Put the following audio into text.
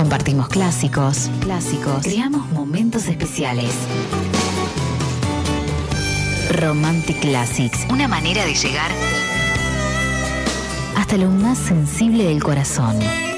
Compartimos clásicos. Creamos momentos especiales. Romantic Classics, una manera de llegar hasta lo más sensible del corazón.